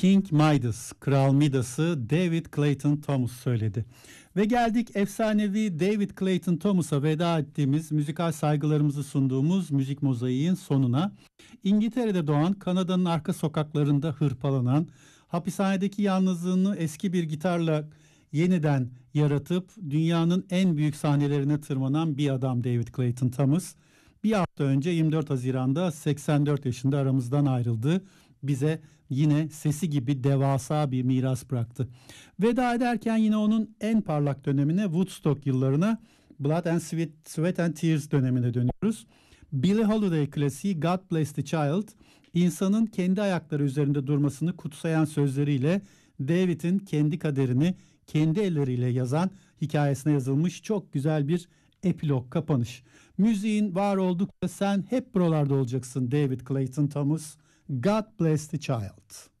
King Midas, Kral Midas'ı David Clayton Thomas söyledi. Ve geldik efsanevi David Clayton Thomas'a veda ettiğimiz, müzikal saygılarımızı sunduğumuz müzik mozaiğin sonuna. İngiltere'de doğan, Kanada'nın arka sokaklarında hırpalanan, hapishanedeki yalnızlığını eski bir gitarla yeniden yaratıp dünyanın en büyük sahnelerine tırmanan bir adam David Clayton Thomas. Bir hafta önce 24 Haziran'da 84 yaşında aramızdan ayrıldı. Bize yine sesi gibi devasa bir miras bıraktı. Veda ederken yine onun en parlak dönemine, Woodstock yıllarına, Blood and Sweat and Tears dönemine dönüyoruz. Billie Holiday klasiği God Bless the Child, insanın kendi ayakları üzerinde durmasını kutsayan sözleriyle David'in kendi kaderini kendi elleriyle yazan hikayesine yazılmış çok güzel bir epilog, kapanış. Müziğin var oldukça sen hep buralarda olacaksın David Clayton Thomas. God bless the child.